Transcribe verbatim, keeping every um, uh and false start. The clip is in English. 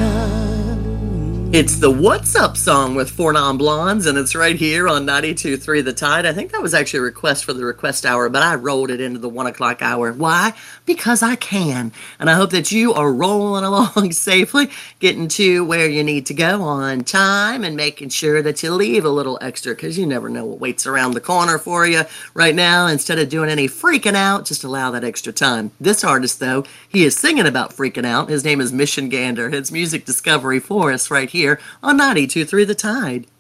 time. It's the What's Up song with Four Non Blondes, and it's right here on ninety-two point three The Tide. I think that was actually a request for the request hour, but I rolled it into the one o'clock hour. Why? Because I can. And I hope that you are rolling along safely, getting to where you need to go on time, and making sure that you leave a little extra, because you never know what waits around the corner for you right now. Instead of doing any freaking out, just allow that extra time. This artist, though, he is singing about freaking out. His name is Mission Gander. His music discovery for us right here on ninety-two point three The Tide.